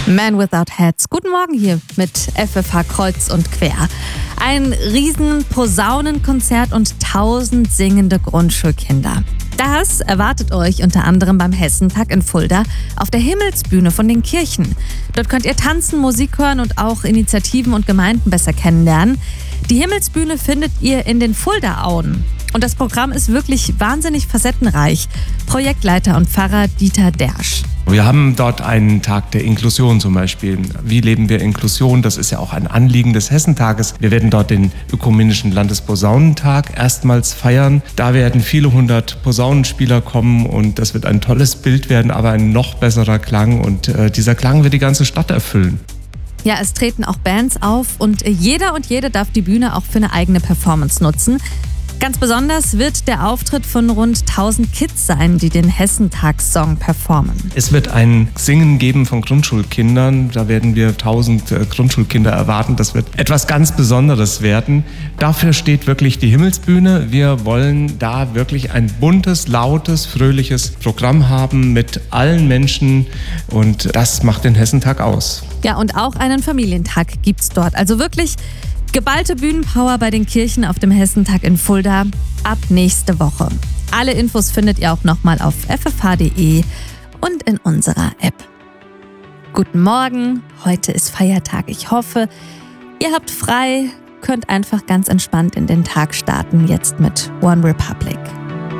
Man Without Hats. Guten Morgen hier mit FFH Kreuz und Quer. Ein riesen Posaunenkonzert und 1000 singende Grundschulkinder. Das erwartet euch unter anderem beim Hessentag in Fulda auf der Himmelsbühne von den Kirchen. Dort könnt ihr tanzen, Musik hören und auch Initiativen und Gemeinden besser kennenlernen. Die Himmelsbühne findet ihr in den Fulda-Auen. Und das Programm ist wirklich wahnsinnig facettenreich. Projektleiter und Pfarrer Dieter Dersch. Wir haben dort einen Tag der Inklusion zum Beispiel. Wie leben wir Inklusion? Das ist ja auch ein Anliegen des Hessentages. Wir werden dort den ökumenischen Landesposaunentag erstmals feiern. Da werden viele hundert Posaunenspieler kommen und das wird ein tolles Bild werden, aber ein noch besserer Klang. Und dieser Klang wird die ganze Stadt erfüllen. Ja, es treten auch Bands auf und jeder und jede darf die Bühne auch für eine eigene Performance nutzen. Ganz besonders wird der Auftritt von rund 1000 Kids sein, die den Hessentagssong performen. Es wird ein Singen geben von Grundschulkindern. Da werden wir 1000 Grundschulkinder erwarten. Das wird etwas ganz Besonderes werden. Dafür steht wirklich die Himmelsbühne. Wir wollen da wirklich ein buntes, lautes, fröhliches Programm haben mit allen Menschen. Und das macht den Hessentag aus. Ja, und auch einen Familientag gibt's dort. Also wirklich geballte Bühnenpower bei den Kirchen auf dem Hessentag in Fulda ab nächste Woche. Alle Infos findet ihr auch nochmal auf ffh.de und in unserer App. Guten Morgen, heute ist Feiertag. Ich hoffe, ihr habt frei, könnt einfach ganz entspannt in den Tag starten, jetzt mit One Republic.